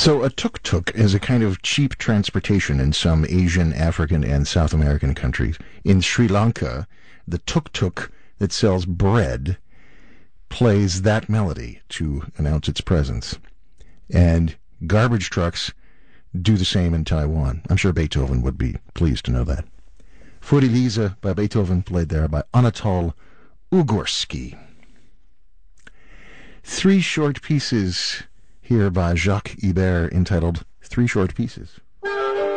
So a tuk-tuk is a kind of cheap transportation in some Asian, African, and South American countries. In Sri Lanka, the tuk-tuk that sells bread plays that melody to announce its presence. And garbage trucks do the same in Taiwan. I'm sure Beethoven would be pleased to know that. Für die Liese by Beethoven, played there by Anatol Ugorski. Three short pieces here by Jacques Ibert entitled Three Short Pieces.